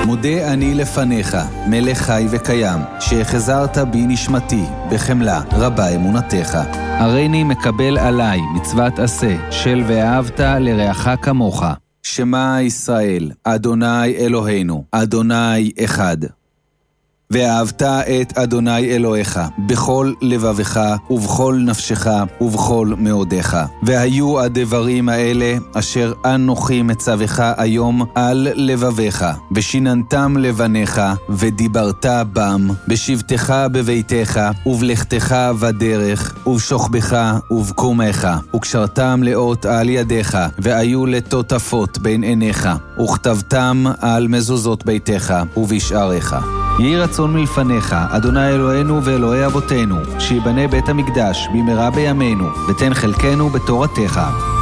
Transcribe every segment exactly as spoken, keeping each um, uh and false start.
מודה אני לפניך, מלך חי וקיים, שהחזרת בי נשמתי, בחמלה רבה אמונתך. הריני מקבל עליי מצוות עשה, של ואהבת לרעך כמוך. שמע ישראל, אדוני אלוהינו, אדוני אחד. ואהבת את אדוני אלוהיך בכל לבבך ובכל נפשך ובכל מאודך. והיו הדברים האלה אשר אנוכי מצווך היום על לבביך, ושיננתם לבניך, ודיברת בם, בשבתך בביתך, ובלכתך בדרך, ובשוכבך ובקומך, וקשרתם לאות על ידיך, והיו לטוטפות בין עיניך, וכתבתם על מזוזות ביתך ובשעריך. יהי רצון מלפניך, אדוני אלוהינו ואלוהי אבותינו, שיבנה בית המקדש במהרה בימינו, ותן חלקנו בתורתך.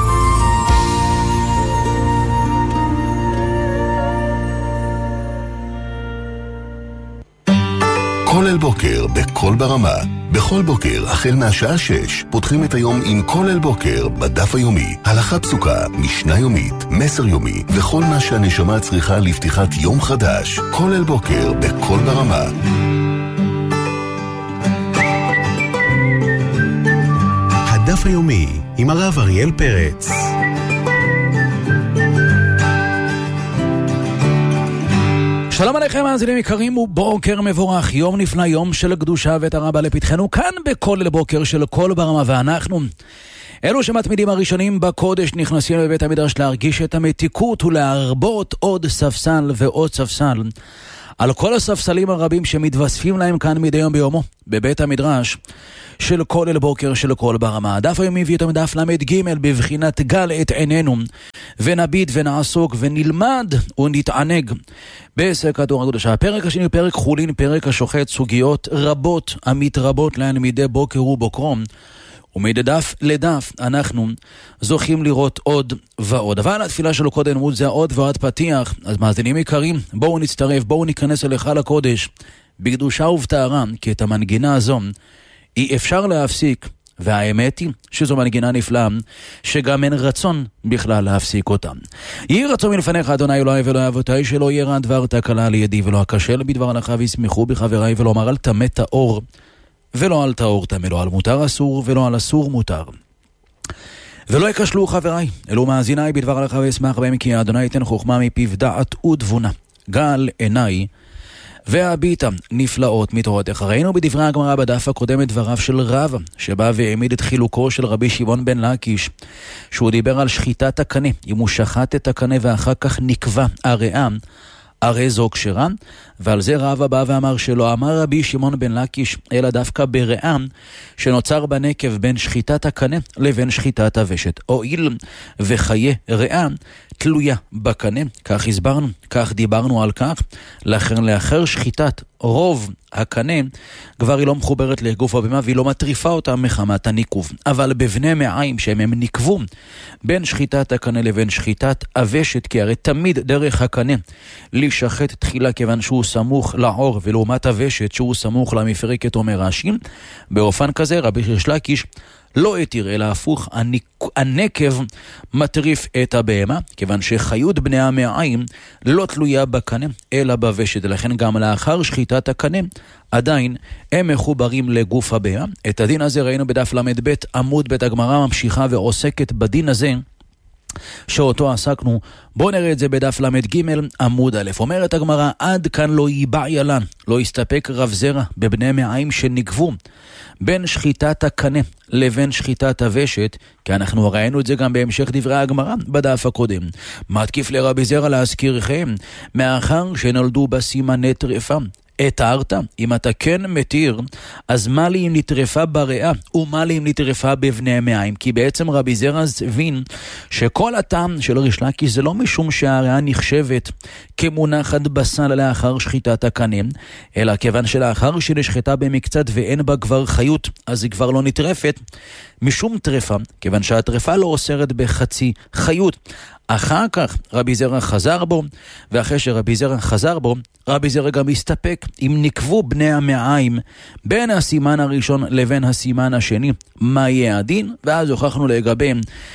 כולל בוקר בכל ברמה. בכל בוקר, החל מהשעה שש, פותחים את היום עם כולל בוקר בדף היומי. הלכה פסוקה, משנה יומית, מסר יומי, וכל מה שהנשמה צריכה לפתיחת יום חדש. כולל בוקר בכל ברמה. הדף היומי עם הרב אריאל פרץ. שלום עליכם מאזינים יקרים ובוקר מבורך, יום נפלא, יום של קדושה ותרבה לפתחנו, כאן בכולל בוקר של כל ברמה, ואנחנו אלו שמתמידים הראשונים בקודש נכנסים לבית המדרש להרגיש את המתיקות ולהרבות עוד ספסל ועוד ספסל על כל הספסלים הרבים שמתווספים להם כאן מדי יום ביומו בבית המדרש של כולל בוקר של כל ברמה. הדף היומי הביא אותו מדף למד ג' בבחינת גל את עינינו, ונביט ונעסוק ונלמד ונתענג בעסק התורה הקדושה. הפרק השני פרק חולין, פרק השוחט סוגיות רבות המתרבות להן מדי בוקר ובוקרום, ומדף לדף אנחנו זוכים לראות עוד ועוד. אבל התפילה שלו קודם מול זה עוד ועוד פתיח. אז מאזינים יקרים, בואו נצטרף, בואו ניכנס אליך לקודש בקדושה ובטהרה, כי את המנגינה הזו אי אפשר להפסיק, והאמת היא שזו מנגינה נפלאה שגם אין רצון בכלל להפסיק אותה. יהי רצון מלפניך אדוני אלוהי ואלוהי אבותיי, שלא יהיה רע דבר תקלה לידי ולא הכשל בדבר הלכה, וישמחו בחבריי, ולא אמר אל תמה טהור ולא אל טהור תמה, לא על מותר אסור ולא על אסור מותר. ולא יקשלו חבריי אלו מאזיניי בדבר הלכה, וישמח בהם, כי אדוני ייתן חוכמה מפיו דעת ותבונה. גל עיניי והביטה נפלאות מתורתך. ראינו בדברי הגמרא בדף הקודם את דבריו של רב, שבא והעמיד את חילוקו של רבי שמעון בן לקיש, שהוא דיבר על שחיטת הקנה. אם הוא שחט את הקנה ואחר כך נקבע הריאה, הרי זו כשרה, ועל זה רב הבא ואמר שלא אמר רבי שמעון בן לקיש, אלא דווקא בריאה שנוצר בנקב בין שחיטת הקנה לבין שחיטת הוושת. הואיל וחיי ריאה תלויה בקנה, כך הסברנו, כך דיברנו על כך, לכן לאחר שחיטת רוב הקנה, כבר היא לא מחוברת לגוף הבמה, והיא לא מטריפה אותה מחמת הניקוב. אבל בבני מעיים שהם הם ניקבו בין שחיטת הקנה לבין שחיטת הוושת, כי הרי תמיד דרך הקנה להישחט תחילה כיוון שהוא סמוך לעור, ולעומת הוושת שהוא סמוך למפרקת, אומר רש"י. באופן כזה רבי ריש לקיש לא התיר, אלא הפוך, הנקב מטריף את הבהמה, כיוון שחיות בני המעיים לא תלויה בקנה אלא בוושת, לכן גם לאחר שחיטת הקנה עדיין הם מחוברים לגוף הבהמה. את הדין הזה ראינו בדף למד ב' עמוד ב'. הגמרא ממשיכה ועוסקת בדין הזה שאותו עסקנו. בואו נראה את זה בדף למד ג' עמוד א'. אומרת הגמרא, עד כאן לא ייבעיה לן, לא יסתפק רב זרע בבני מעיים שנקבו בין שחיטת הקנה לבין שחיטת הוושת, כי אנחנו ראינו את זה גם בהמשך דברי הגמרא בדף הקודם. מתקיף לרבי זרע להזכירכם, מאחר שנולדו בסימני טרפה, התארת, אם אתה כן מתיר, אז מה לי אם נטרפה בריאה, ומה לי אם נטרפה בבני מעיים? כי בעצם רבי זרע הבין שכל הטעם של ריש לקיש זה לא משום שהריאה נחשבת כמונחת בסל לאחר שחיטת הקנה, אלא כיוון שלאחר שנשחטה במקצת ואין בה כבר חיות, אז היא כבר לא נטרפת משום טרפה, כיוון שהטרפה לא אוסרת בחצי חיות. אחר כך רבי זרע חזר בו, ואחרי שרבי זרע חזר בו, רבי זרע גם הסתפק אם נקבו בני המעיים בין הסימן הראשון לבין הסימן השני, מה יהיה הדין? ואז הוכחנו לגביהם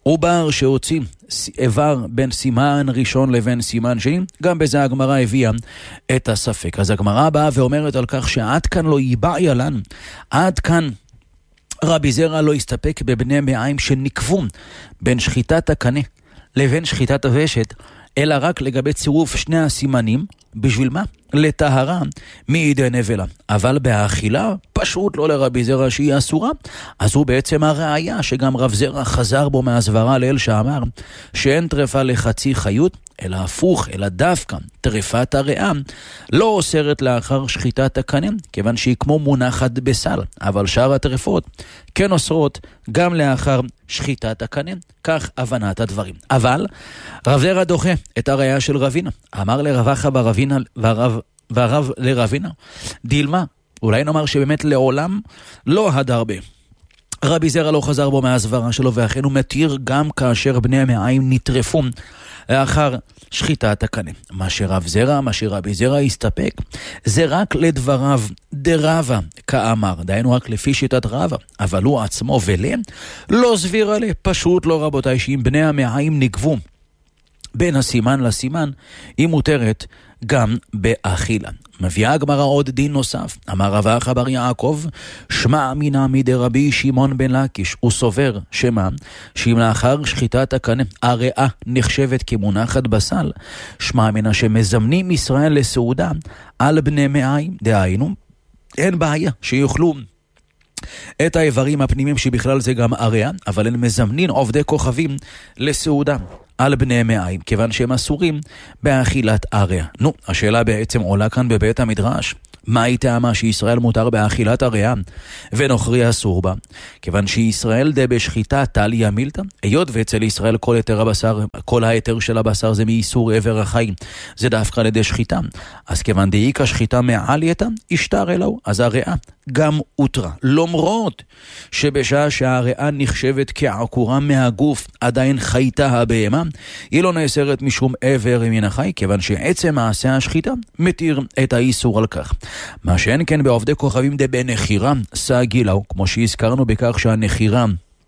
עובר שהוציא איבר בין סימן ראשון לבין סימן שני, גם בזה הגמרא הביאה את הספק. אז הגמרא באה ואומרת על כך שעד כאן לא ייבעיה לנו, עד כאן רבי זרע לא הסתפק בבני מעיים שנקבו בין שחיטת הקנה לבין שחיטת הוושת, אלא רק לגבי צירוף שני הסימנים. בשביל מה? לטהרה מידי נבלה. אבל באכילה פשוט לא לרבי זרע שהיא אסורה. אז הוא בעצם הראיה שגם רב זרע חזר בו מהסברה לאל שאמר שאין טרפה לחצי חיות, אלא הפוך, אלא דווקא טרפת הריאה לא אוסרת לאחר שחיטת הקנה, כיוון שהיא כמו מונחת בסל, אבל שאר הטרפות כן אוסרות גם לאחר שחיטת הקנה. כך הבנת הדברים. אבל רב זרע דוחה את הראיה של רבינה. אמר לרבחה ברבינה והרב, והרב לרבינה, דילמה, אולי נאמר שבאמת לעולם לא הדר בה. רבי זרע לא חזר בו מהסברה שלו, ואכן הוא מתיר גם כאשר בני המעיים נטרפו לאחר שחיטת הקנה. מה שרב זרע, מה שרבי זרע הסתפק, זה רק לדבריו דרבה כאמר, דיינו רק לפי שיטת רבה, אבל הוא עצמו ולה לא סביר עליה. פשוט לא, רבותיי, שאם בני המעיים נגבו בין הסימן לסימן, היא מותרת גם באכילה. מביאה הגמרא עוד דין נוסף. אמר רב אחא בר יעקב, שמע מינה מידי רבי שמעון בן לקיש, הוא סובר שמה, שאם לאחר שחיטת הקנה הריאה נחשבת כמונחת בסל, שמע מינה שמזמנים ישראל לסעודה על בני מעיים, דהיינו, אין בעיה שיוכלו את האיברים הפנימיים שבכלל זה גם הריאה, אבל הם מזמנים עובדי כוכבים לסעודה על בני מעיים, כיוון שהם אסורים באכילת הריאה. נו, השאלה בעצם עולה כאן בבית המדרש, מהי טעמה שישראל מותר באכילת הריאה ונוכרי אסור בה? כיוון שישראל דה בשחיטה טליה מילתא, היות ואצל ישראל כל היתר הבשר, כל היתר של הבשר זה מאיסור עבר החי, זה דווקא לידי שחיטה. אז כיוון דאיקה שחיטה מעלייתא, ישתר אלוהו, אז הריאה גם הותרה. למרות שבשעה שהריאה נחשבת כעקורה מהגוף, עדיין חייתה הבהמה, היא לא נאסרת משום עבר מן החי, כיוון שעצם מעשה השחיטה מתיר את האיסור על כך. מה שאין כן בעובדי כוכבים דה בנחירה סגילאו, כמו שהזכרנו בכך שהנחירה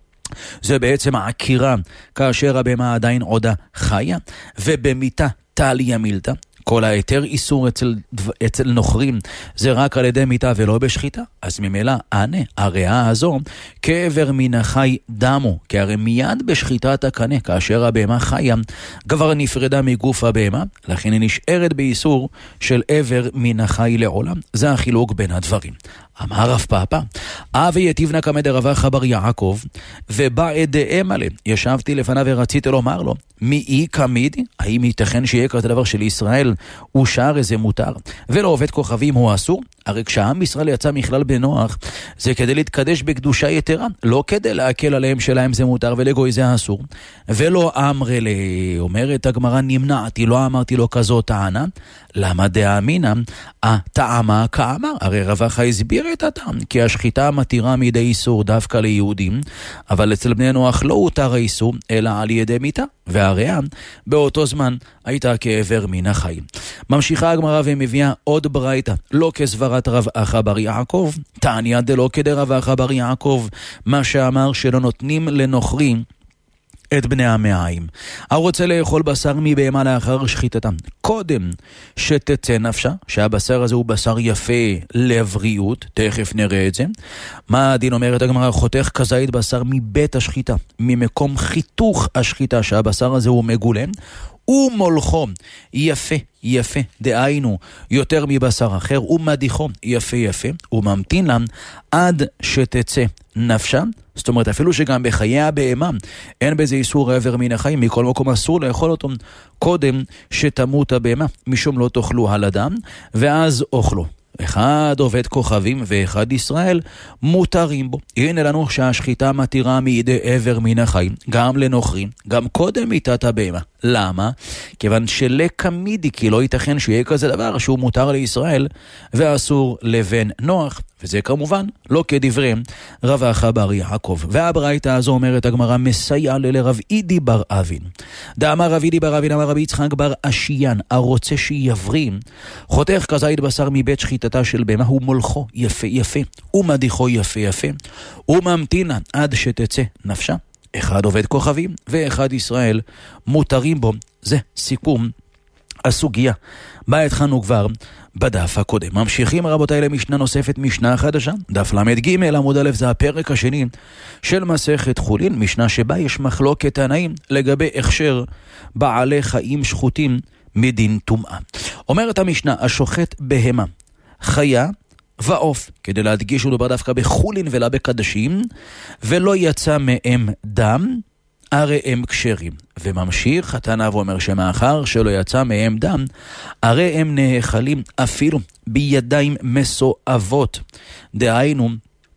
זה בעצם העקירה כאשר הבהמה עדיין עודה חיה, ובמיתה טליה מילתא, כל היתר איסור אצל, אצל נוכרים זה רק על ידי מיתה ולא בשחיטה, אז ממילא ענה הריאה הזו כעבר מן החי דמו, כי הרי מיד בשחיטת הקנה כאשר הבהמה חיה כבר נפרדה מגוף הבהמה, לכן היא נשארת באיסור של עבר מן החי לעולם. זה החילוק בין הדברים. אמר רב פאפא, אבי יתיבנה כמד רב אחא בר יעקב ובא אדאם עליהם, ישבתי לפניו ורציתי לומר לו, מי אי כמידי? האם ייתכן שיהיה כזה דבר של ישראל הוא שער איזה מותר ולא עובד כוכבים הוא אסור? הרי כשעם ישראל יצא מכלל בנוח זה כדי להתקדש בקדושה יתרה, לא כדי להקל עליהם שלהם זה מותר ולגוי זה אסור. ולא אמרי לי, אומרת הגמרא, נמנעתי, לא אמרתי לו כזאת טענה. למה דאמינה? הטעמה כאמר, הרי רב אחא הסביר את הטעם, כי השחיטה מתירה מידי איסור דווקא ליהודים, אבל אצל בני נוח לא הותר האיסור אלא על ידי מיתה, והריאה באותו זמן הייתה כעבר מן החיים. ממשיכה הגמרא ומביאה עוד ברייתא, לא כסברת רב אחא בר יעקב, תעניא דלא כדרב אחא בר יעקב, מה שאמר שלא נותנים לנוכרים את בני המעיים. הרוצה לאכול בשר מבהמה לאחר שחיטתם, קודם שתצא נפשה, שהבשר הזה הוא בשר יפה לבריאות, תכף נראה את זה. מה הדין? אומרת הגמרא, חותך כזית בשר מבית השחיטה, ממקום חיתוך השחיטה, שהבשר הזה הוא מגולם, ומולכו יפה יפה, דהיינו יותר מבשר אחר, ומדיחו יפה יפה, וממתין להם עד שתצא נפשה. זאת אומרת, אפילו שגם בחיי הבהמה אין בזה איסור עבר מן החיים, מכל מקום אסור לאכול אותו קודם שתמות הבהמה, משום לא תאכלו על אדם ואז אוכלו. אחד עובד כוכבים ואחד ישראל מותרים בו. הנה לנו שהשחיטה מתירה מידי עבר מן החיים, גם לנוכרים, גם קודם מיתת הבהמה. למה? כיוון שלקמידי, כי לא ייתכן שיהיה כזה דבר שהוא מותר לישראל ואסור לבן נוח, וזה כמובן לא כדברי רב אחא בר יעקב. והברייתא הזו אומרת הגמרא, מסייע לרב אידי בר אבין. דאמר רב אידי בר אבין, אמר רבי יצחק בר אשיין, הרוצה שיבריא, חותך כזית בשר מבית שחיטתה של בהמה, הוא מולכו יפה יפה, ומדיחו יפה יפה, וממתינה עד שתצא נפשה. אחד עובד כוכבים ואחד ישראל מותרים בו. זה סיכום הסוגיה. בה התחלנו כבר בדף הקודם. ממשיכים רבותיי למשנה נוספת, משנה חדשה. דף למד ג' עמוד א', זה הפרק השני של מסכת חולין, משנה שבה יש מחלוקת תנאים לגבי הכשר בעלי חיים שחוטים מדין טומאה. אומרת המשנה, השוחט בהמה, חיה ועוף, כדי להדגיש הוא דבר דווקא בחולין ולא בקדשים, ולא יצא מהם דם, הרי הם כשרים. וממשיך התנא ואומר שמאחר שלא יצא מהם דם, הרי הם נאכלים אפילו בידיים מסואבות, דהיינו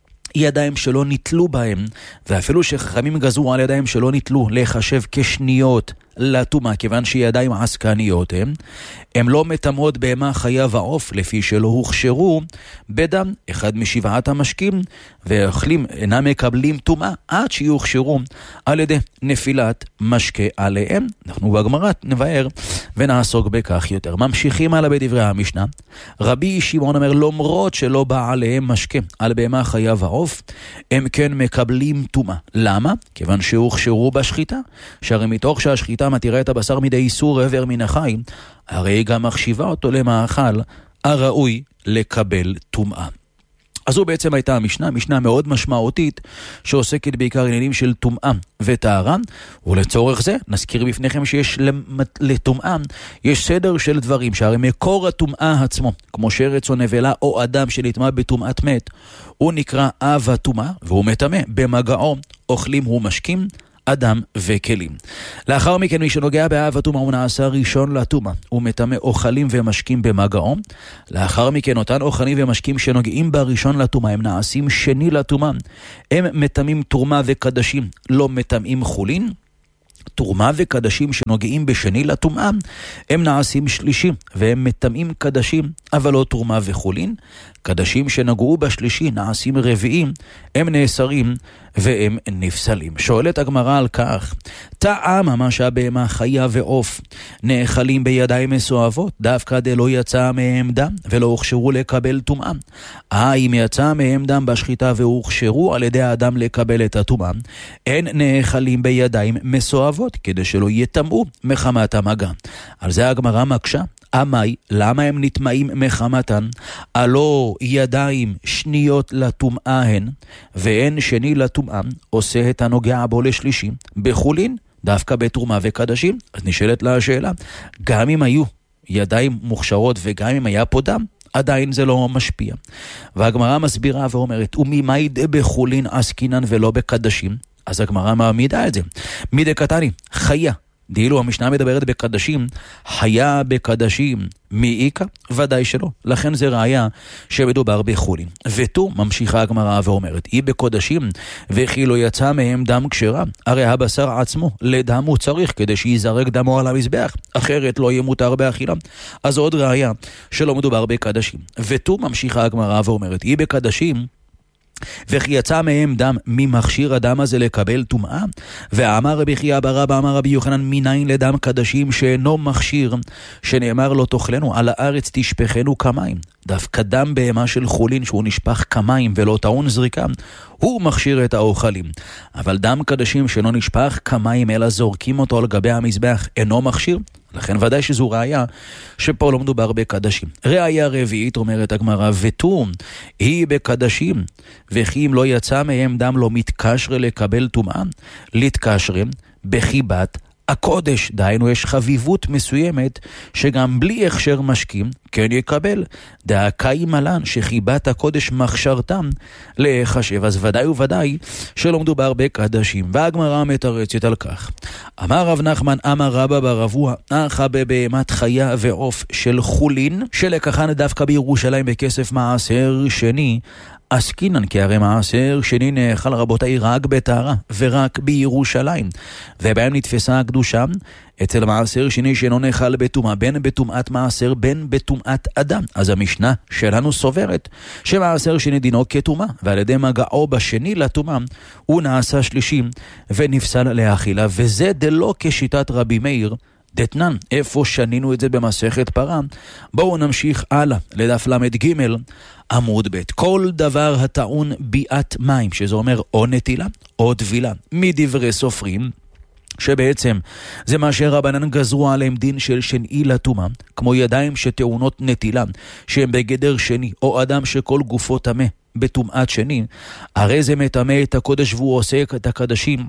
ידיים שלא נטלו בהם, ואפילו שחכמים גזרו על ידיים שלא נטלו להיחשב כשניות לטומאה, כיוון שידיים עסקניות הם, הם לא מטמאות בהמה, חיה ועוף, לפי שלא הוכשרו בדם אחד משבעת המשקים, ואוכלים אינם מקבלים טומאה עד שיוכשרו על ידי נפילת משקה עליהם. אנחנו בגמרא נבהר ונעסוק בכך יותר. ממשיכים הלאה בדברי המשנה. רבי שמעון אומר, למרות שלא בא עליהם משקה על בהמה, חיה ועוף, הם כן מקבלים טומאה. למה? כיוון שהוכשרו בשחיטה, שהרי מתוך שהשחיטה מתירה את הבשר מידי איסור עבר מן החי, הרי היא גם מחשיבה אותו למאכל הראוי לקבל טומאה. אז זו בעצם הייתה המשנה, משנה מאוד משמעותית, שעוסקת בעיקר עניינים של טומאה וטהרה, ולצורך זה נזכיר בפניכם שיש לטומאה, יש סדר של דברים, שהרי מקור הטומאה עצמו, כמו שרץ או נבלה או אדם שנטמא בטומאת מת, הוא נקרא אב הטומאה, והוא מטמא במגעו, אוכלים הוא משקים, אדם וכלים. לאחר מכן מי שנוגע באב הטומאה הוא נעשה ראשון לטומאה, הוא מטמא אוכלים ומשקים במגעו. לאחר מכן אותן אוכלים ומשקים שנוגעים בראשון לטומאה הם נעשים שני לטומאה, הם מטמאים תרומה וקדשים, לא מטמאים חולין. תרומה וקדשים שנוגעים בשני לטומאה הם נעשים שלישי, והם מטמאים קדשים אבל לא תרומה וחולין. קדשים שנגעו בשלישי נעשים רביעים, הם נאסרים והם נפסלים. שואלת הגמרא על כך, טעם מה שהבהמה, חיה ועוף נאכלים בידיים מסואבות, דווקא דלא יצא מהם דם ולא הוכשרו לקבל טומאה. האם יצא מהם דם בשחיטה והוכשרו על ידי האדם לקבל את הטומאה, אין נאכלים בידיים מסואבות כדי שלא יטמאו מחמת המגע. על זה הגמרא מקשה, אמי, למה הם נטמאים מחמתן? הלא ידיים שניות לטומאה הן, ואין שני לטומאה עושה את הנוגע בו לשלישי בחולין, דווקא בתרומה וקדשים. אז נשאלת לה השאלה, גם אם היו ידיים מוכשרות וגם אם היה פה דם, עדיין זה לא משפיע. והגמרא מסבירה ואומרת, וממאי בחולין עסקינן ולא בקדשים? אז הגמרא מעמידה את זה. מידי קטני, חיה. דהילו המשנה מדברת בקדשים, חיה בקדשים, מאיקה? ודאי שלא. לכן זה ראיה שמדובר בחולין. ותו ממשיכה הגמרא ואומרת, היא בקודשים וכי לא יצא מהם דם כשרה, הרי הבשר עצמו לדם הוא צריך כדי שיזרק דמו על המזבח, אחרת לא יהיה מותר באכילה. אז עוד ראיה שלא מדובר בקדשים. ותו ממשיכה הגמרא ואומרת, היא בקדשים וכי יצא מהם דם, ממכשיר הדם הזה לקבל טומאה? ואמר רבי חייא בר אבא אמר רבי יוחנן, מניין לדם קדשים שאינו מכשיר, שנאמר לו תאכלנו על הארץ תשפכנו כמים. דווקא דם בהמה של חולין שהוא נשפך כמים ולא טעון זריקה, הוא מכשיר את האוכלים. אבל דם קדשים שאינו נשפך כמים אלא זורקים אותו על גבי המזבח אינו מכשיר. לכן ודאי שזו ראיה שפה לא מדובר בקדשים. ראיה רביעית אומרת הגמרא, ותו היא בקדשים וכי אם לא יצא מהם דם לא מתקשר לקבל טומאה, להתקשר בחיבת הקודש, דהיינו יש חביבות מסוימת שגם בלי הכשר משקים כן יקבל. דאקאי מלן שחיבת הקודש מחשרתם להיחשב. אז ודאי וודאי שלא מדובר בקדשים. והגמרא מתרצת על כך, אמר רב נחמן אמר רבא בר אבוה, אחא בבהמת חיה ועוף של חולין שלקחן דווקא בירושלים בכסף מעשר שני, עסקינן, כי הרי מעשר שני נאכל רבותיי רק בטהרה ורק בירושלים, ובהם נתפסה הקדושה אצל מעשר שני שאינו נאכל בטומאה, בין בטומאת מעשר בין בטומאת אדם. אז המשנה שלנו סוברת שמעשר שני דינו כטומאה, ועל ידי מגעו בשני לטומאה הוא נעשה שלישי ונפסל לאכילה, וזה דלא כשיטת רבי מאיר דתנן, איפה שנינו את זה במסכת פרה? בואו נמשיך הלאה, לדף למד ג' עמוד ב'. כל דבר הטעון ביאת מים, שזה אומר או נטילה או טבילה, מדברי סופרים, שבעצם זה מה שרבנן גזרו עליהם דין של שני לטומאה, כמו ידיים שטעונות נטילה, שהם בגדר שני, או אדם שכל גופו טמא בטומאת שני, הרי זה מטמא את הקודש והוא עושה את הקדשים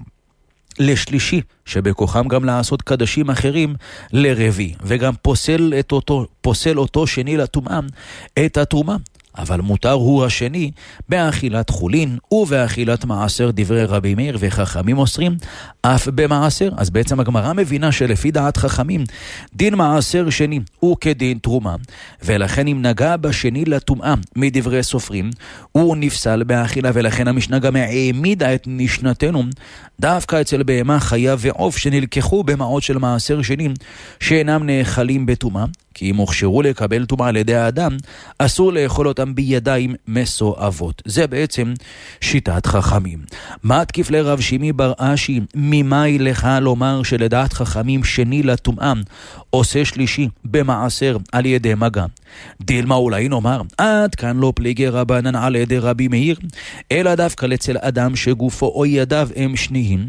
לשלישי, שבכוחם גם לעשות קדשים אחרים לרבי, וגם פוסל, את אותו, פוסל אותו שני לטומאה את התרומה. אבל מותר הוא השני באכילת חולין ובאכילת מעשר. דברי רבי מאיר וחכמים אוסרים אף במעשר. אז בעצם הגמרא מבינה שלפי דעת חכמים דין מעשר שני הוא כדין תרומה, ולכן אם נגע בשני לטומאה מדברי סופרים הוא נפסל באכילה, ולכן המשנה גם העמידה את משנתנו דווקא אצל בהמה חיה ועוף שנלקחו במעות של מעשר שני שאינם נאכלים בטומאה, כי אם הוכשרו לקבל טומאה על ידי האדם, אסור לאכול אותם בידיים מסואבות. זה בעצם שיטת חכמים. מה תקיף לרב שימי בר אשי, ממאי לך לומר שלדעת חכמים שני לטומאה עושה שלישי במעשר על ידי מגע? דילמה אולי נאמר, עד כאן לא פליגי רבנן על ידי רבי מאיר, אלא דווקא אצל אדם שגופו או ידיו הם שניים,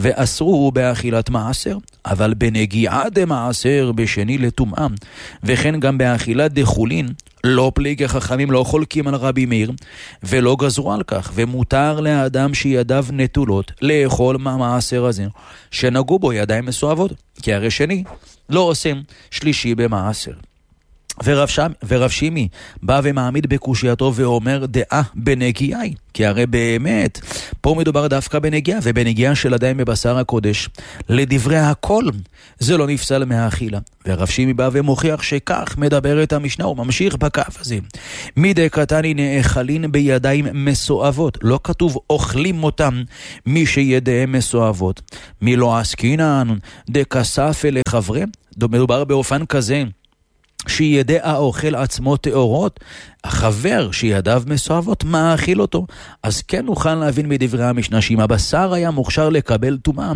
ואסרו באכילת מעשר, אבל בנגיעה דמעשר בשני לטומאה, וכן גם באכילת דחולין, לא פליגי חכמים לא חולקים על רבי מאיר, ולא גזרו על כך, ומותר לאדם שידיו נטולות לאכול מהמעשר הזה, שנגעו בו ידיים מסואבות, כי הרי שני לא עושים שלישי במעשר. ורב, שם, ורב שימי בא ומעמיד בקושייתו ואומר דעה בנגיעה, כי הרי באמת פה מדובר דווקא בנגיעה, ובנגיעה של ידיים בבשר הקודש לדברי הכל זה לא נפסל מהאכילה. ורב שימי בא ומוכיח שכך מדברת המשנה, הוא ממשיך בקף הזה, מדי קטני נאכלין בידיים מסואבות, לא כתוב אוכלים אותם מי שידיהם מסואבות, מי לא עסקינן דקסף אלה חברי, מדובר באופן כזה שידי האוכל עצמו תאורות, החבר שידיו מסואבות מאכיל אותו. אז כן נוכל להבין מדברי המשנה שאם הבשר היה מוכשר לקבל טומאה,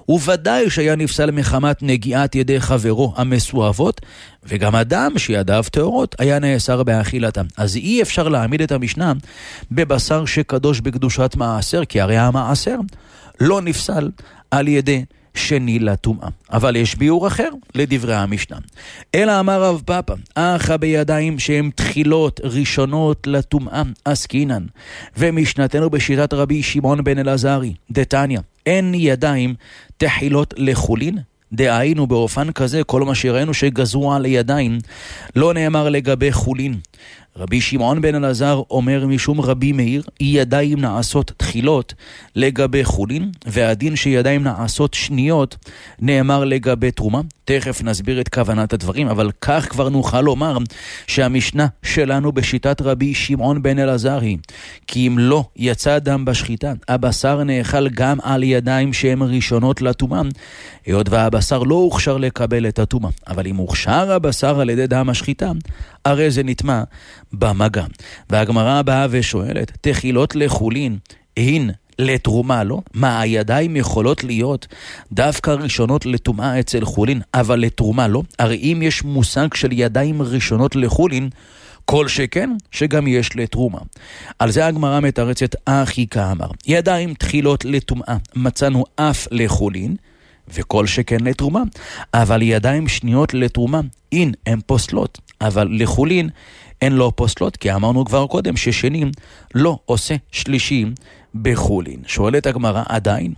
וודאי שהיה נפסל מחמת נגיעת ידי חברו המסואבות, וגם אדם שידיו תאורות היה נאסר באכילתם. אז אי אפשר להעמיד את המשנה בבשר שקדוש בקדושת מעשר, כי הרי המעשר לא נפסל על ידי שני לטומאה. אבל יש ביאור אחר לדברי המשנה. אלא אמר רב פאפא, אחא בידיים שהם תחילות ראשונות לטומאה עסקינן, ומשנתנו בשיטת רבי שמעון בן אלעזרי דתניא, אין ידיים תחילות לחולין, דהיינו באופן כזה כל מה שראינו שגזרו על ידיים לא נאמר לגבי חולין. רבי שמעון בן אלעזר אומר משום רבי מאיר, ידיים נעשות תחילות לגבי חולין, והדין שידיים נעשות שניות נאמר לגבי תרומה. תכף נסביר את כוונת הדברים, אבל כך כבר נוכל לומר שהמשנה שלנו בשיטת רבי שמעון בן אלעזר היא, כי אם לא יצא דם בשחיטה, הבשר נאכל גם על ידיים שהן ראשונות לטומאה, היות והבשר לא הוכשר לקבל את הטומאה. אבל אם הוכשר הבשר על ידי דם השחיטה, הרי זה נטמע במגע. והגמרא הבאה ושואלת, תחילות לחולין הין לתרומה לא? מה, הידיים יכולות להיות דווקא ראשונות לטומאה אצל חולין, אבל לתרומה לא? הרי אם יש מושג של ידיים ראשונות לחולין, כל שכן שגם יש לתרומה. על זה הגמרא מתרצת אחי כאמר, ידיים תחילות לטומאה מצאנו אף לחולין, וכל שכן לתרומה, אבל ידיים שניות לתרומה, אין הן פוסלות, אבל לחולין הן לא פוסלות, כי אמרנו כבר קודם ששנים לא עושה שלישים בחולין. שואלת הגמרא עדיין,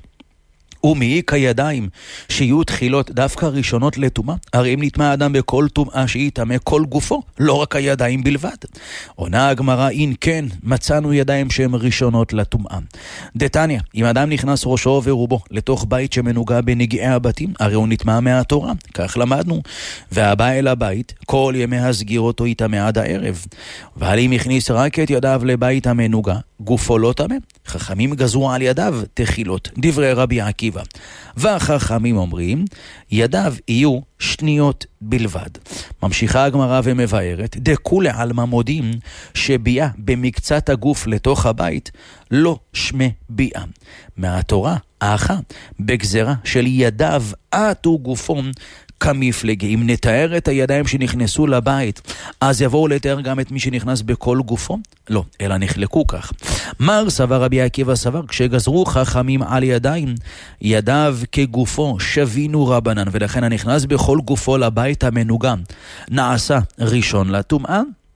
ומי כידיים שיהיו תחילות דווקא ראשונות לטומאה? הרי אם נטמא אדם בכל טומאה שהיא טמא כל גופו, לא רק הידיים בלבד. עונה הגמרא, אין כן, מצאנו ידיים שהן ראשונות לטומאה. דתניא, אם אדם נכנס ראשו ורובו לתוך בית שמנוגע בנגעי הבתים, הרי הוא נטמא מהתורה, כך למדנו. והבא אל הבית, כל ימי הסגיר אותו יטמא עד הערב. אבל אם הכניס רק את ידיו לבית המנוגע, גופו לא טמא. חכמים גזרו על ידיו תחילות, דברי רבי עקיבא. והחכמים אומרים, ידיו יהיו שניות בלבד. ממשיכה הגמרא ומבארת, דכולי עלמא מודים שביאה במקצת הגוף לתוך הבית לא שמי ביאה. מהתורה, האחה, בגזרה של ידיו עטו גופו כמפלגה. אם נתאר את הידיים שנכנסו לבית, אז יבואו לתאר גם את מי שנכנס בכל גופו? לא, אלא נחלקו כך. מר סבר רבי עקיבא סבר, כשגזרו חכמים על ידיים, ידיו כגופו שווינו רבנן, ולכן הנכנס בכל גופו לבית המנוגן נעשה ראשון לטומאה,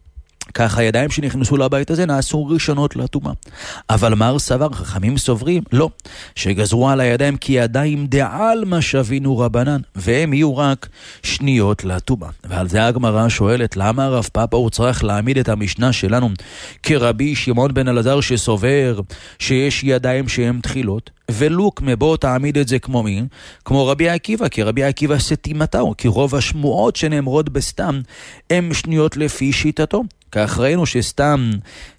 כך הידיים שנכנסו לבית הזה נעשו ראשונות לטומאה. אבל מר סבר, חכמים סוברים, לא, שגזרו על הידיים כי ידיים דעלמא שווינו רבנן, והם יהיו רק שניות לטומאה. ועל זה הגמרא שואלת, למה רב פאפא הוא צריך להעמיד את המשנה שלנו כרבי שמעון בן אלעזר שסובר שיש ידיים שהם תחילות, ולוק מבוא תעמיד את זה כמו מי? כמו רבי עקיבא, כי רבי עקיבא סתימתו, כי רוב השמועות שנאמרות בסתם הם שניות לפי שיטתו. כך ראינו שסתם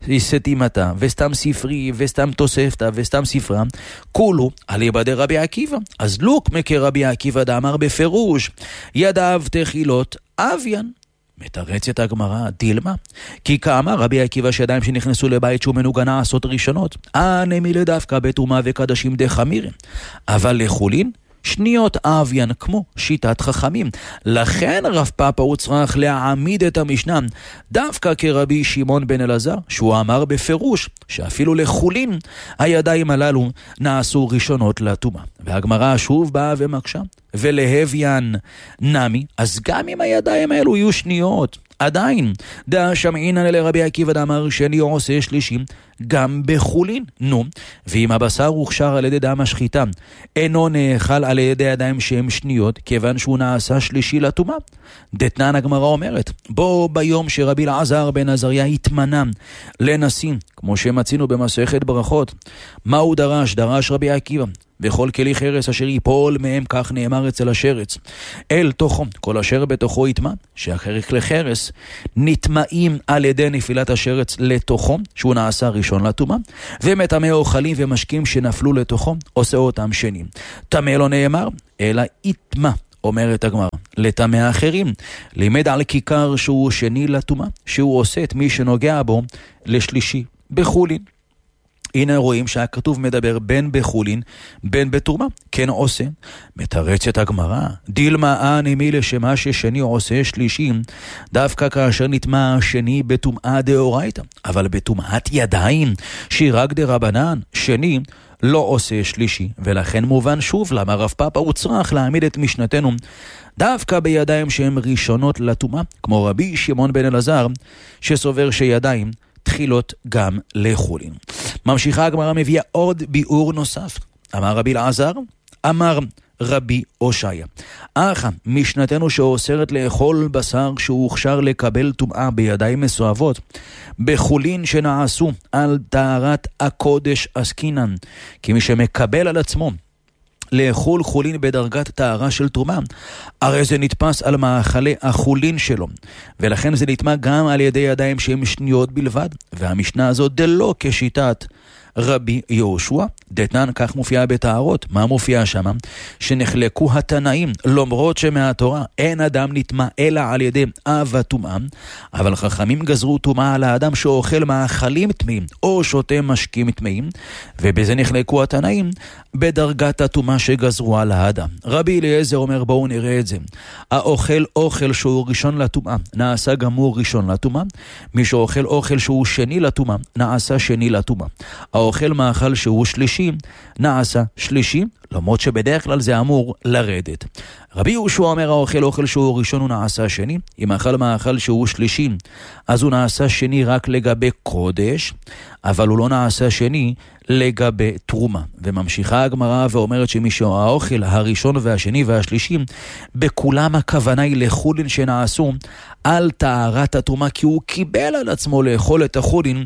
סתימתה, וסתם ספרי, וסתם תוספתא, וסתם ספרה, כולו על יבדי רבי עקיבא. אז לוק מכרבי עקיבא דאמר בפירוש, ידיו תחילות אביין. מתרצת הגמרא, דילמה, כי כאמר רבי עקיבא שידיים שנכנסו לבית שהוא מנוגן נעשות ראשונות, הנמילה דווקא בתרומה וקדשים דחמירים, אבל לחולין שניות אביין כמו שיטת חכמים. לכן רב פאפא הוא צריך להעמיד את המשנה דווקא כרבי שמעון בן אלעזר, שהוא אמר בפירוש שאפילו לחולין הידיים הללו נעשו ראשונות לטומאה. והגמרא שוב באה ומקשה, ולהביין נמי, אז גם אם הידיים האלו יהיו שניות, עדיין דא שמעינן לרבי עקיבא דאמר שני עושה שלישים גם בחולין. נו, ואם הבשר הוכשר על ידי דם השחיטה אינו נאכל על ידי ידיים שהם שניות, כיוון שהוא נעשה שלישי לטומאה. דתנן הגמרא אומרת, בו ביום שרבי אלעזר בן עזריה התמנה לנשיא, כמו שמצינו במסכת ברכות, מה הוא דרש? דרש רבי עקיבא, וכל כלי חרס אשר ייפול מהם, כך נאמר אצל השרץ, אל תוכו, כל אשר בתוכו יטמע, שהחרק לחרס נטמעים על ידי נפילת השרץ לתוכו, שהוא נעשה ראשון לטומאה, ומטמא אוכלים ומשקים שנפלו לתוכו, עושה אותם שני. טמא לא נאמר, אלא יטמע, אומרת הגמרא, לטמא אחרים, לימד על כיכר שהוא שני לטומאה, שהוא עושה את מי שנוגע בו לשלישי בחולין. הנה רואים שהכתוב מדבר בין בחולין, בין בתרומה, כן עושה. מתרצת הגמרא, דילמה אני לשמה ששני עושה שלישים, דווקא כאשר נטמע השני בטומאה דאורייתא, אבל בטומאת ידיים, שהיא רק דרבנן, שני לא עושה שלישי, ולכן מובן שוב למה רב פאפא הוא צריך להעמיד את משנתנו דווקא בידיים שהן ראשונות לטומאה, כמו רבי שמעון בן אלעזר, שסובר שידיים תחילות גם לחולין. ממשיכה הגמרא, מביאה עוד ביאור נוסף. אמר רבי אלעזר, אמר רבי הושעיה, אך משנתנו שאוסרת לאכול בשר שהוא הוכשר לקבל טומאה בידיים מסואבות, בחולין שנעשו על טהרת הקודש עסקינן, כי מי שמקבל על עצמו לאכול חולין בדרגת טהרה של תרומה, הרי זה נתפס על מאכלי החולין שלו, ולכן זה נטמע גם על ידי ידיים שהם שניות בלבד. והמשנה הזאת דלא כשיטת רבי יהושע, דתנן, כך מופיע בטהרות. מה מופיע שם? שנחלקו התנאים, למרות שמהתורה אין אדם נטמע אלא על ידי אב הטומאה, אבל חכמים גזרו טומאה על האדם שאוכל מאכלים טמאים או שותה משקים טמאים, ובזה נחלקו התנאים בדרגת הטומאה שגזרו על האדם. רבי אליעזר אומר, בואו נראה את זה, האוכל אוכל שהוא ראשון לטומאה נעשה גם הוא ראשון לטומאה, מי שאוכל אוכל שהוא שני לטומאה נעשה שני לטומאה, האוכל מאכל שהוא שלישי נעשה שלישי, למרות שבדרך כלל זה אמור לרדת. רבי יהושע אומר, האוכל אוכל שהוא ראשון הוא נעשה שני, אם אכל מאכל שהוא שלישי אז הוא נעשה שני רק לגבי קודש, אבל הוא לא נעשה שני לגבי תרומה. וממשיכה הגמרא ואומרת שמי שהאוכל הראשון והשני והשלישי, בכולם הכוונה היא לחולין שנעשו על טהרת התרומה, כי הוא קיבל על עצמו לאכול את החולין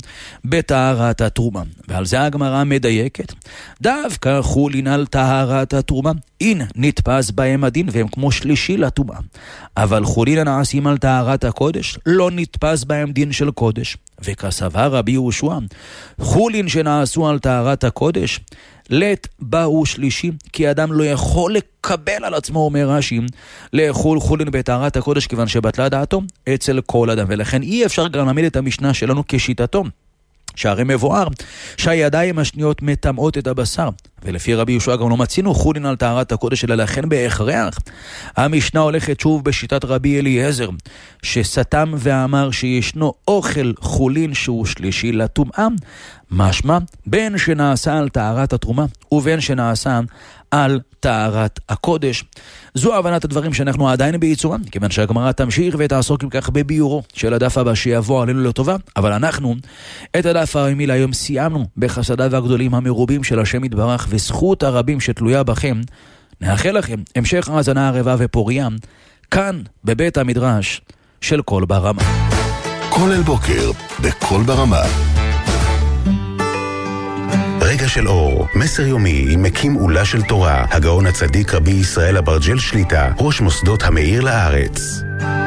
בטהרת התרומה. ועל זה הגמרא מדייקת, דווקא חולין על טהרת התרומה, אין נתפס בהם הדין והם כמו שלישי לתרומה, אבל חולין הנעשים על טהרת הקודש לא נתפס בהם דין של קודש. וכסבר רבי יהושע, חולין שנעשו על טהרת הקודש לית באו שלישי, כי אדם לא יכול לקבל על עצמו, אומר רש"י, לאכול חולין בטהרת הקודש, כיוון שבטלה דעתו אצל כל אדם. ולכן אי אפשר גם להעמיד את המשנה שלנו כשיטתו, שהרי מבואר שהידיים השניות מטמאות את הבשר, ולפי רבי יהושע גם לא מצינו חולין על טהרת הקודש אלא לכן בהכרח. המשנה הולכת שוב בשיטת רבי אליעזר, שסתם ואמר שישנו אוכל חולין שהוא שלישי לטומאה, משמע בין שנעשה על טהרת התרומה ובין שנעשה על טהרת הקודש. זו הבנת הדברים שאנחנו עדיין בעיצורם, כיוון שהגמרא תמשיך ותעסוק כך בביורו של הדף הבא שיבוא עלינו לטובה, אבל אנחנו את הדף היומי להיום סיימנו בחסדיו הגדולים המרובים של השם יתברך וזכות הרבים שתלויה בכם. נאחל לכם המשך האזנה ערבה ופוריה כאן בבית המדרש של קול ברמה. כולל בוקר בקול ברמה. רגע של אור, מסר יומי עם מקים עולה של תורה, הגאון הצדיק רבי ישראל אברג'ל שליטה, ראש מוסדות המאיר לארץ.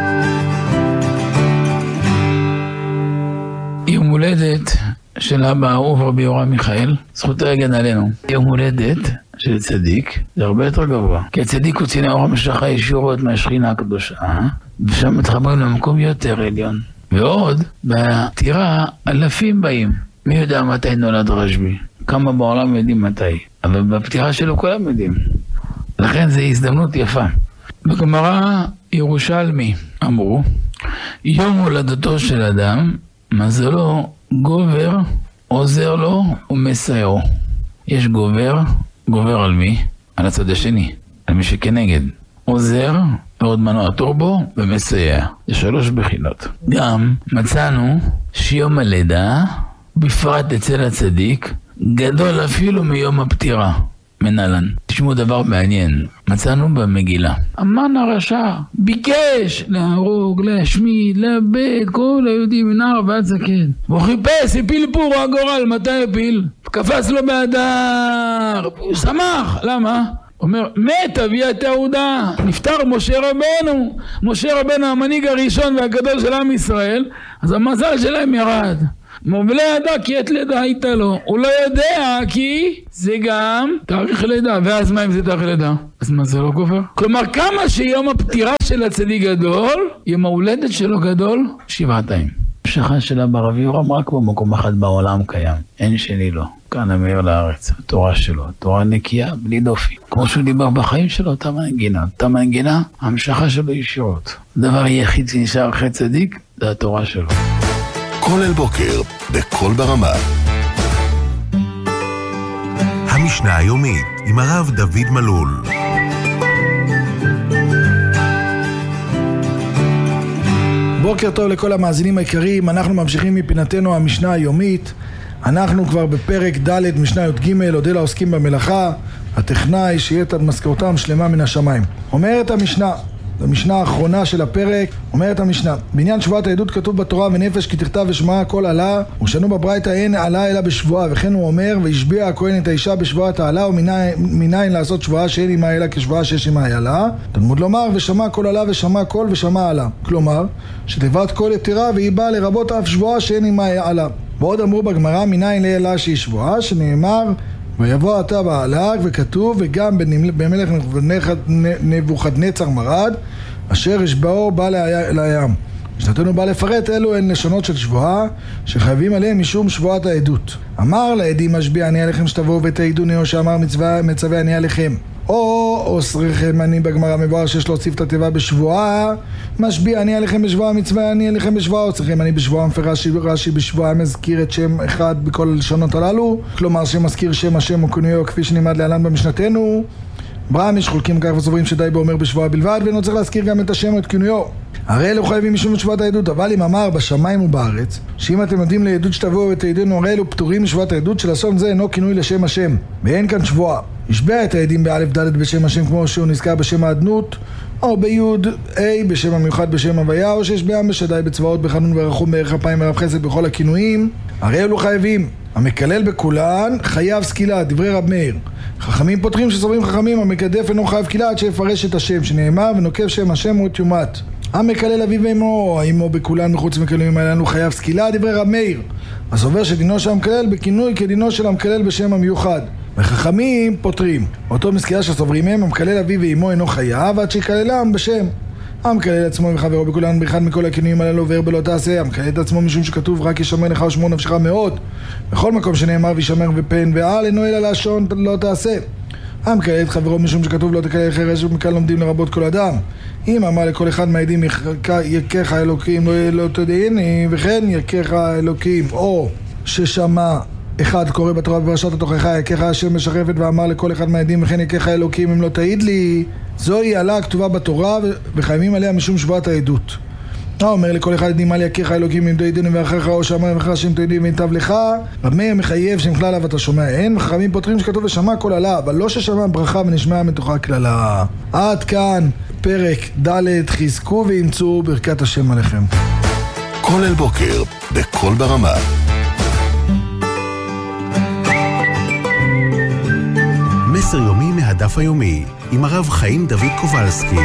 יום הולדת של אבא אהוב רבי יורם מיכאל, זכותו יגן עלינו. יום הולדת של צדיק זה הרבה יותר גבוה, כי הצדיק הוא ציני אור המשכה ישירות מהשכינה הקדושה, ושם מתחברים למקום יותר עליון. ועוד, בפטירה אלפים באים. מי יודע מתי נולד רשב"י? כמה בעולם יודעים מתי, אבל בפתיחה שלו כולם יודעים. לכן זו הזדמנות יפה. בגמרא ירושלמי אמרו, יום הולדתו של אדם, מזלו גובר, עוזר לו ומסייעו. יש גובר, גובר על מי? על הצד השני, על מי שכנגד. עוזר, ועוד מנוע טורבו, ומסייע. זה שלוש בחינות. גם מצאנו שיום הלידה, בפרט אצל הצדיק, גדול אפילו מיום הפטירה, מנהלן. תשמעו דבר מעניין, מצאנו במגילה. המן הרשע ביקש להרוג, להשמיד, לאבד כל היהודים מנער ועד זקן. והוא חיפש, הפיל פור הגורל, מתי הפיל? קפץ לו באדר, הוא שמח, למה? אומר, מת אבי התעודה, נפטר משה רבנו, משה רבנו המנהיג הראשון והגדול של עם ישראל, אז המזל שלהם ירד. ולא ידע כי את לידה הייתה לו, הוא לא יודע כי זה גם תאריך לידה, ואז מה אם זה תאריך לידה? אז מה זה לא גובר? כלומר כמה שיום הפטירה של הצדיק גדול, יום ההולדת שלו גדול, שבעתיים. המשכה שלה ברבי יורם רק במקום אחד בעולם קיים, אין שני לו, כאן המאיר לארץ, התורה שלו, תורה נקייה בלי דופי, כמו שהוא דיבר בחיים שלו, אותה מנגינה, אותה מנגינה, המשכה שלו ישירות. הדבר היחיד שנשאר אחרי צדיק, זה התורה שלו. כולל בוקר בקול ברמה. המשנה היומית עם הרב דוד מלול. בוקר טוב לכל המאזינים העיקריים, אנחנו ממשיכים מפינתנו המשנה היומית. אנחנו כבר בפרק ד' משנה י"ג, אודה לעוסקים במלאכה, הטכנאי שיהיה את משכורתם שלמה מן השמיים. אומרת המשנה, במשנה האחרונה של הפרק, אומרת המשנה, בעניין שבועת העדות כתוב בתורה ונפש כי תכתב ושמע הכל עלה, ושנו בברייתא אין עלה אלא בשבועה, וכן הוא אומר והשביע הכהן את האישה בשבועת העלה, ומניין לעשות שבועה שאין עמה אלא כשבועה שיש עמה עלה. תלמוד לומר ושמע הכל עלה ושמע קול ושמע עלה, כלומר שתיבת קול יתרה והיא באה לרבות אף שבועה שאין עמה עלה. ועוד אמרו בגמרא מניין לעלה שהיא שבועה, שנאמר ויבוא אתה בעלק, וכתוב וגם במלך נבוכדנצר מרד אשר השבעו בא לים. משנתנו בא לפרט אלו הן לשונות של שבועה שחייבים עליהם משום שבועת העדות. אמר לעדים משביע אני עליכם שתבואו ותעידו נאו שאמר מצווה מצווה אני עליכם, או אוסריכם אני בגמרא מבואר שיש להוסיף את התיבה בשבועה, משביע אני עליכם בשבועה מצווה אני עליכם בשבועה, אוסריכם אני בשבועה מפרש רש"י בשבועה מזכיר את שם אחד בכל הלשונות הללו, כלומר שמזכיר שם השם וכינויו כפי שנלמד להלן במשנתנו. ברם יש חולקים כך וסוברים שדי באומר בשבועה בלבד, ואינו צריך להזכיר גם את השם ואת כינויו. הרי אלו חייבים משום שבועת העדות, אבל אם אמר בשמיים ובארץ שאם אתם יודעים לעדות שתבואו ותעידונו, הרי אלו פטורים משבועת העדות של אסון זה אינו כינוי לשם השם, ואין כאן שבועה. ישבע את העדים באלף ד' בשם השם כמו שהוא נזכר בשם האדנות, או ביוד A בשם המיוחד בשם הוויה, או שיש בעם בשדי בצבאות בחנון ורחום בערך אפיים ורב חסד בכל הכינויים. הרי אלו חייבים. המקלל בכולן חייב סקילה, דברי רב מאיר. חכמים פותרים שסוברים חכמים, המקדף אינו חייב סקילה עד שיפרש את השם, שנאמר ונוקב שם השם הוא תיומת. המקלל אביו ואמו, האמו בכולן מחוץ מקללים האלה הוא חייב סקילה, דברי רב מאיר. אז עובר שדינו של המקלל בכינוי כדינו של המקלל בשם המיוחד. וחכמים פותרים אותו מסקילה שסוברים הם, המקלל אביו ואמו אינו חייב עד שיקללם בשם. המקלל עצמו וחברו בכולן באחד מכל הכינויים הללו וער בלא תעשה, המקלל את עצמו משום שכתוב רק ישמר לך ושמור נפשך מאוד, בכל מקום שנאמר וישמר ופן ואל אינו אלא לשון לא תעשה. המקלל את חברו משום שכתוב לא תקלל חרש, ומכאן לומדים לרבות כל אדם. אם אמר לכל אחד מהעדים יכך אלוקים לא, לא תדעיני, וכן יכך אלוקים, או ששמע אחד קורא בתורה בפרשת התוכחה, יכך השם משחרפת ואמר לכל אחד מהעדים וכן יכך אלוקים אם לא תעיד לי, זוהי עלה כתובה בתורה וחייבים עליה משום שבועת העדות. אומר לכל אחד עדים על יכך אלוקים אם תעידני ואחריך, או שאמר ואחריך שם תעידי ויטב לך. רב מאיר מחייב שנכלל עליו אתה שומע, אין חכמים פותרים שכתוב ושמע כל עלה, אבל לא ששמע ברכה ונשמע מתוכה כללה. עד כאן פרק ד', חזקו ואמצו ברכת השם עליכם. כל אל בוקר בכל ברמה. מסר יומי מהדף היומי עם הרב חיים דוד קובלסקי.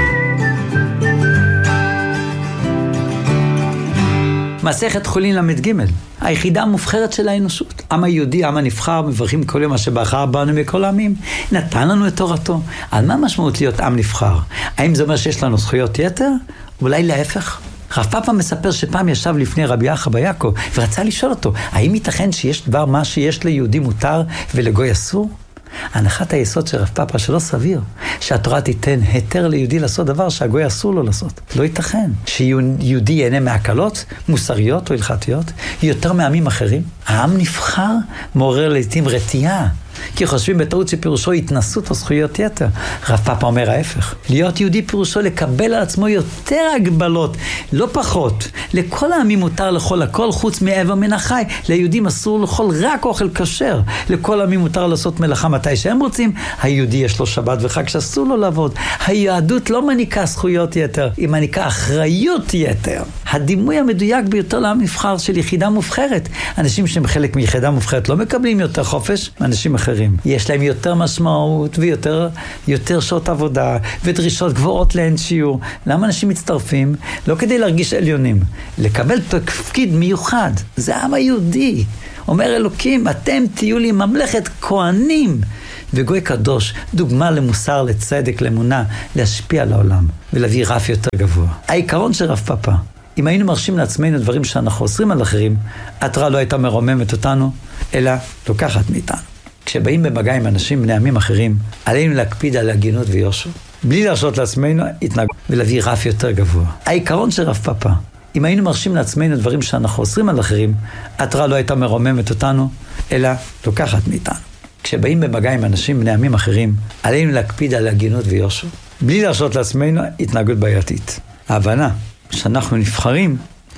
מסכת חולין למד ג' היחידה המובחרת של האנושות. עם היהודי, עם הנבחר, מברכים כל יום אשר בחר בנו מכל העמים. נתן לנו את תורתו. על מה משמעות להיות עם נבחר? האם זה אומר שיש לנו זכויות יתר? אולי להפך? רב פאפה מספר שפעם ישב לפני רבי יחיא ביעקב ורצה לשאול אותו, האם ייתכן שיש דבר מה שיש ליהודי מותר ולגוי אסור? הנחת היסוד של רב פאפה שלא סביר שהתורה תיתן היתר ליהודי לעשות דבר שהגוי אסור לו לעשות. לא ייתכן שיהודי ייהנה מהקלות מוסריות או הלכתיות יותר מעמים אחרים. העם נבחר מעורר לעתים רתיעה, כי חושבים בטעות שפירושו התנסות או זכויות יתר. רב פאפה אומר ההפך. להיות יהודי פירושו לקבל על עצמו יותר הגבלות, לא פחות. לכל העמים מותר לאכול הכל חוץ מאיבר מן החי. ליהודים אסור לאכול רק אוכל כשר. לכל העמים מותר לעשות מלאכה מתי שהם רוצים. היהודי יש לו שבת וחג שאסור לו לעבוד. היהדות לא מניקה זכויות יתר, היא מניקה אחריות יתר. הדימוי המדויק ביותר לעם נבחר של יחידה מובחרת. אנשים שהם חלק מיחידה מובחרת לא מקבלים יותר חופש, אנשים אחרים. יש להם יותר משמעות ויותר יותר שעות עבודה ודרישות גבוהות לאין שיעור. למה אנשים מצטרפים? לא כדי להרגיש עליונים, לקבל תפקיד מיוחד. זה העם היהודי. אומר אלוקים, אתם תהיו לי ממלכת כהנים וגוי קדוש, דוגמה למוסר, לצדק, לאמונה, להשפיע על העולם ולהביא רף יותר גבוה. העיקרון של רב פאפה, אם היינו מרשים לעצמנו דברים שאנחנו אוסרים על אחרים, התורה לא הייתה מרוממת אותנו, אלא לוקחת מאיתנו. כשבאים במגע עם אנשים בני עמים אחרים, עלינו להקפיד על הגינות ויושר, בלי להרשות לעצמנו התנהגות ולהביא רף יותר גבוה. העיקרון של רב פאפה, אם היינו מרשים לעצמנו דברים שאנחנו אוסרים על אחרים, התורה לא הייתה מרוממת אותנו, אלא לוקחת מאיתנו. כשבאים במגע עם אנשים בני עמים אחרים, עלינו להקפיד על הגינות ויושר, בלי להרשות לעצמנו התנהגות בעייתית. ההבנה שאנחנו נבחרים